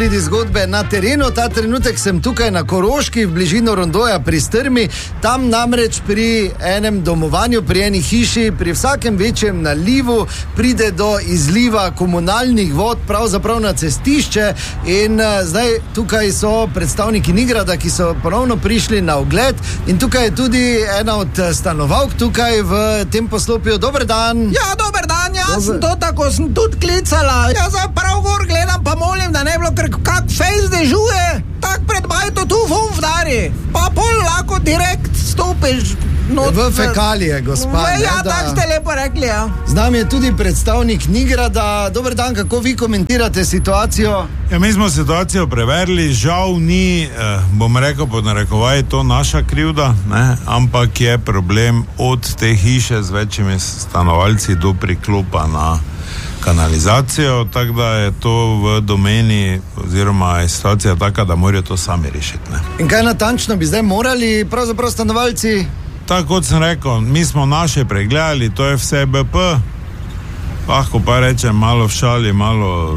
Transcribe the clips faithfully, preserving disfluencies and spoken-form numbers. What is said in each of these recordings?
sledi zgodbe na terenu. Ta trenutek sem tukaj na Koroški, v bližino Rondoja pri Strmi. Tam namreč pri enem domovanju, pri eni hiši, pri vsakem večjem nalivu pride do izliva komunalnih vod, pravzaprav na cestišče. In uh, zdaj tukaj so predstavniki Nigrada, ki so ponovno prišli na ogled. In tukaj je tudi ena od stanovalk tukaj v tem poslopju. Dober dan. Ja, dober dan, jaz Dober... sem to tako, sem tudi klicala. Jaz sem prav gor gledam, pa molim, da ne bilo, ker kak fejs dežuje, tak pred bajto tu vum vdari. Pa pol lahko direkt stopiš. Not, v fekalije, gospa. V, ja, tako ste lepo rekli, ja. Z nami je tudi predstavnik Nigrada. Dober dan, kako vi komentirate situacijo? Ja, mi smo situacijo preverili, žal ni, eh, bom rekel pod narekovaj, to naša krivda, ne? Ampak je problem od te hiše z večjimi stanovalci do priklopa na kanalizacijo, tako da je to v domeni oziroma je situacija taka, da morajo to sami rešiti. Ne? In kaj natančno bi zdaj morali pravzaprav stanovalci? Tako kot sem rekel, mi smo naše pregledali, to je vse B P, lahko pa rečem malo v šali, malo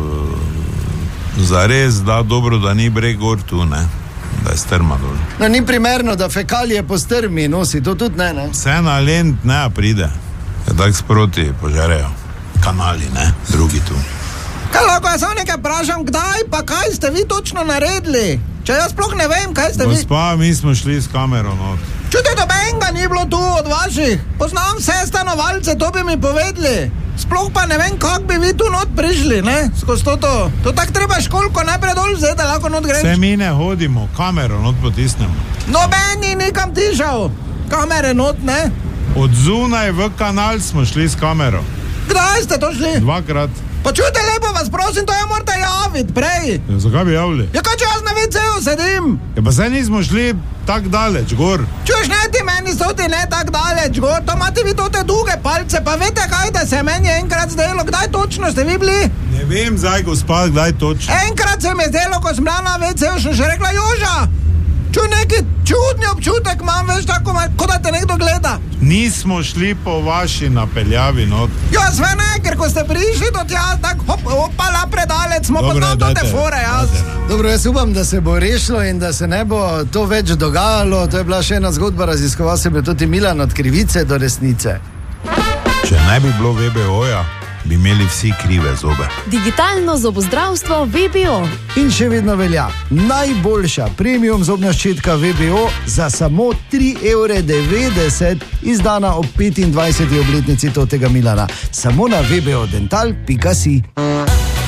zares, da dobro, da ni breg gor tu, ne, da je strma dol. No, ni primerno, da fekalije po strmi nosi, to tudi ne, ne? Vse na lent ne pride, je tak sproti požarejo kanali, ne, drugi tu. Kaj lahko, jaz samo nekaj vprašam, kdaj pa kaj ste vi točno naredili? Če jaz sploh ne vem, kaj ste vi... Gospa, mi smo šli s kamero not. Čuti, dobenga ni bilo tu od vaših. Poznam vse stanovalce, to bi mi povedali. Sploh pa ne vem, kako bi vi tu not prišli, ne? Skozi to to. To tak treba školko najprej dol vzeti, da lahko not greš. Vse mi ne hodimo, kamero not potisnemo. Noben ni nikam tišal. Kamere not, ne? Od zunaj v kanal smo šli s kamero. Kdaj ste to šli? Dvakrat. Pa čujte lepo vas, prosim, to je morate javiti prej. Ja, zakaj bi javili? Ja, kaj če jaz na veceju sedim? Ja, pa zdaj nismo šli tak daleč, gor. Čuješ, ne ti meni so ti ne tak daleč, gor, to imate vi to te duge palce, pa vete kaj, da se meni enkrat zdelo, kdaj točno ste vi bili? Ne vem, zdaj, gospod, kdaj točno. Enkrat se mi je zdelo, ko sem bila na veceju, sem še rekla, Joža, čuj, neki čudni občutek imam, veš, tako, kot da te nekdo gleda. Nismo šli po vaši napeljavi not. Ja, sve ne, ker ko ste prišli do tja, tako hop, hopala predalec, smo poznali to te fore, jaz. Dobro, jaz upam, da se bo rešilo in da se ne bo to več dogajalo. To je bila še ena zgodba, raziskoval se bi tudi Milan od krivice do resnice. Če ne bi bilo V B O-ja, bi imeli vsi krive zobe. Digitalno zobozdravstvo V B O. In še vedno velja najboljša premium zobna ščetka V B O za samo tri evre devetdeset, izdana ob petindvajseti obletnici totega Milana. Samo na v b o dental pika si.